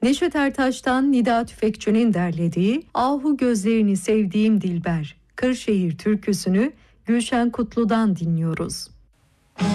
Neşet Ertaş'tan Nida Tüfekçi'nin derlediği "Ahu Gözlerini Sevdiğim Dilber" Kırşehir türküsünü Gülşen Kutlu'dan dinliyoruz.